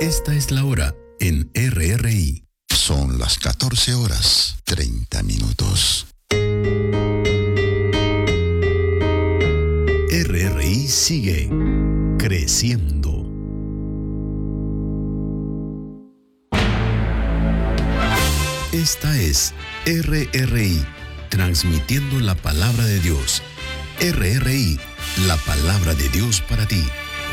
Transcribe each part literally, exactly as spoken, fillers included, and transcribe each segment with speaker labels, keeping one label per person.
Speaker 1: Esta es la hora en R R I.
Speaker 2: Son las catorce horas, treinta minutos.
Speaker 1: R R I sigue creciendo. Esta es R R I, transmitiendo la palabra de Dios. R R I, la palabra de Dios para ti.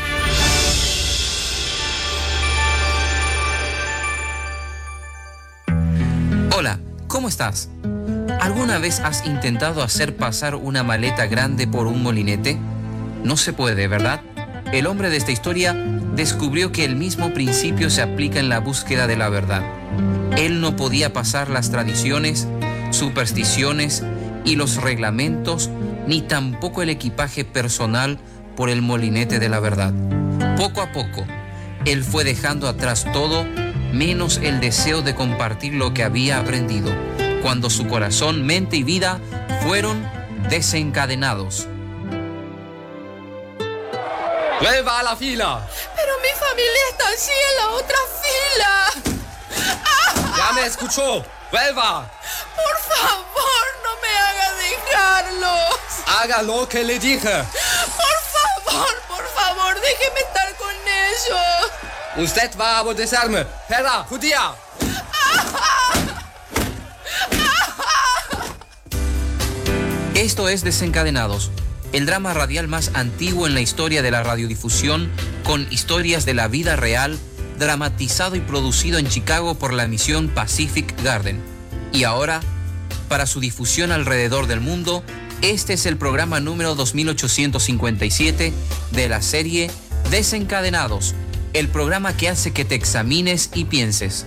Speaker 3: Hola, ¿cómo estás? ¿Alguna vez has intentado hacer pasar una maleta grande por un molinete? No se puede, ¿verdad? El hombre de esta historia descubrió que el mismo principio se aplica en la búsqueda de la verdad. Él no podía pasar las tradiciones, supersticiones y los reglamentos, ni tampoco el equipaje personal por el molinete de la verdad. Poco a poco, él fue dejando atrás todo, menos el deseo de compartir lo que había aprendido, cuando su corazón, mente y vida fueron desencadenados.
Speaker 4: ¡Vuelva a la fila!
Speaker 5: Pero mi familia está allí en la otra fila. ¡Ah!
Speaker 4: ¡Ya me escuchó! ¡Vuelva!
Speaker 5: Por favor, no me haga dejarlos.
Speaker 4: ¡Haga lo que le dije!
Speaker 5: Por favor, por favor, déjeme estar con ellos.
Speaker 4: Usted va a obedecerme. ¡Perra, judía!
Speaker 3: Esto es Desencadenados, el drama radial más antiguo en la historia de la radiodifusión, con historias de la vida real, dramatizado y producido en Chicago por la emisión Pacific Garden. Y ahora, para su difusión alrededor del mundo, este es el programa número dos mil ochocientos cincuenta y siete de la serie Desencadenados, el programa que hace que te examines y pienses.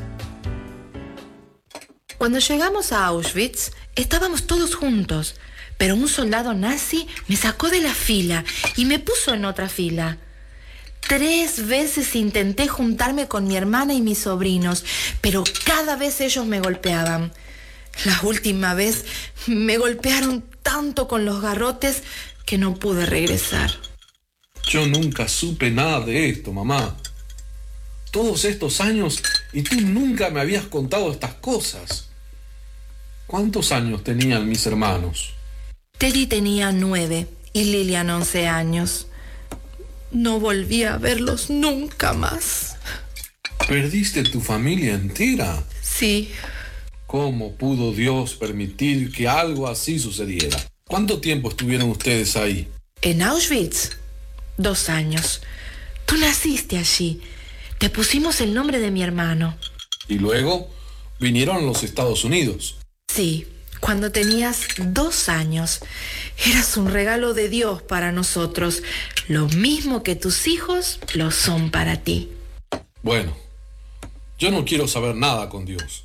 Speaker 6: Cuando llegamos a Auschwitz, estábamos todos juntos, pero un soldado nazi me sacó de la fila y me puso en otra fila. Tres veces intenté juntarme con mi hermana y mis sobrinos, pero cada vez ellos me golpeaban. La última vez me golpearon tanto con los garrotes que no pude regresar.
Speaker 7: Yo nunca supe nada de esto, mamá. Todos estos años y tú nunca me habías contado estas cosas. ¿Cuántos años tenían mis hermanos?
Speaker 6: Teddy tenía nueve y Lilian once años. No volví a verlos nunca más.
Speaker 7: ¿Perdiste tu familia entera?
Speaker 6: Sí.
Speaker 7: ¿Cómo pudo Dios permitir que algo así sucediera? ¿Cuánto tiempo estuvieron ustedes ahí?
Speaker 6: En Auschwitz, dos años. Tú naciste allí. Te pusimos el nombre de mi hermano.
Speaker 7: ¿Y luego vinieron a los Estados Unidos?
Speaker 6: Sí, cuando tenías dos años. Eras un regalo de Dios para nosotros, lo mismo que tus hijos lo son para ti.
Speaker 7: Bueno, yo no quiero saber nada con Dios.